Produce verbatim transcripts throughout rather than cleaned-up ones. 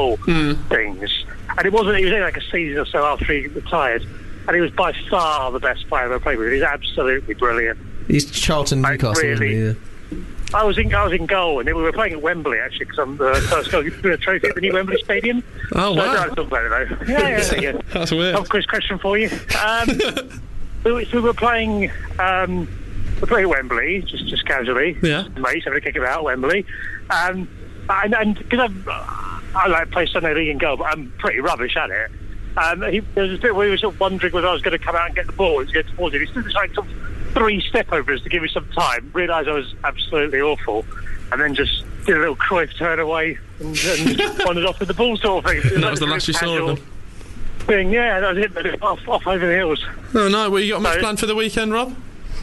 football mm. things. And it wasn't, he was only like a season or so after he retired. And he was by far the best player I've ever played with. He was absolutely brilliant. He's Charlton Like, Newcastle. really. Isn't he? I was in I was in goal, and we were playing at Wembley, actually, because I'm the first goal to win a trophy at the new Wembley Stadium. Oh, so wow. I don't talk about it, though. Yeah, yeah, yeah. That's weird. I've a quiz question for you. Um, we, were, so we were playing... Um, we were playing at Wembley, just just casually. Yeah. Mates, having a kick about at Wembley. Um, and because I like play Sunday League in goal, but I'm pretty rubbish at it. Um, he, there was a bit where he was sort of wondering whether I was going to come out and get the ball and get towards it. He stood like sort of three step overs to give me some time, realised I was absolutely awful, and then just did a little Cruyff turn away and, and wandered off with the ball sort of thing. And that was the last you saw of him. Thing, yeah, that was it, but off, off over the hills. Oh, no, well, you got much So- planned for the weekend, Rob?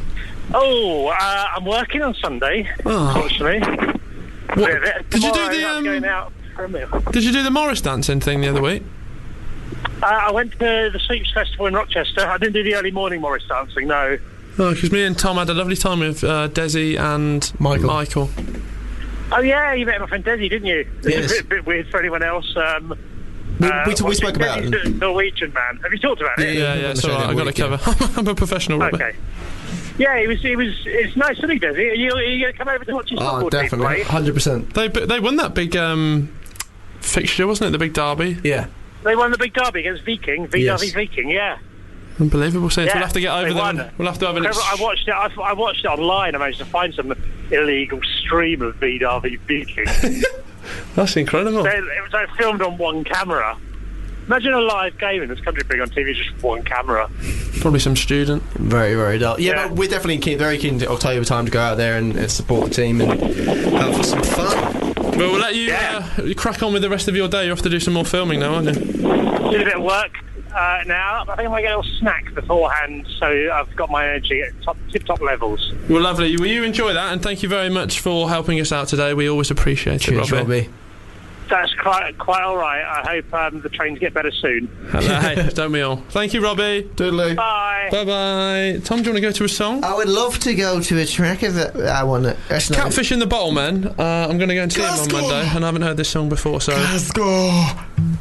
Oh, uh, I'm working on Sunday, Oh. unfortunately. What, Yeah, did you do tomorrow the, I'm um, going out for a meal. Did you do the Morris dancing thing the other week? Uh, I went to the Sleeps Festival in Rochester. I didn't do the early morning Morris dancing, no. Oh, because me and Tom had a lovely time with uh, Desi and Michael. Michael. Oh, yeah, you met my friend Desi, didn't you? It's Yes. a bit, bit weird for anyone else. Um, We, uh, we, we spoke about Desi's it. the Norwegian man. Have you talked about it? Yeah, yeah, it's all right. I got it covered. I'm a professional, Robert. Okay. Yeah, it was. It was. It's nice to meet Desi. Are you, are you going to come over to watch his Oh, football team definitely. play? one hundred percent. They they won that big um, fixture, wasn't it? The big derby. Yeah. They won the big derby against Viking. V W Yes. Viking, yeah. Unbelievable scenes. Yeah, We'll have to get over they them. won. We'll have to have an. I watched it. I, I watched it online. I managed to find some illegal stream of V W Viking. That's incredible. They, it was like filmed on one camera. Imagine a live game in this country being on T V, just one camera. Probably some student. Very, very dull. Yeah, Yeah. but we're definitely keen, very keen to October time to go out there and, and support the team and have some fun. Well, we'll let you Yeah. uh, crack on with the rest of your day. You have to do some more filming now, aren't you? Did a bit of work uh, now. I think I might get a little snack beforehand, so I've got my energy at top, tip-top levels. Well, lovely. Will you enjoy that? And thank you very much for helping us out today. We always appreciate Cheers, it, Robbie. Robbie. That's quite quite all right. I hope um, the trains get better soon. Hey, don't we all? Thank you, Robbie. Doodaloo. Bye. Bye-bye. Tom, do you want to go to a song? I would love to go to a track of it. I want it. That's not- Catfish in the Bottle, man. Uh, I'm going to go and see him on Glasgow. Monday, and I haven't heard this song before, so... Glasgow.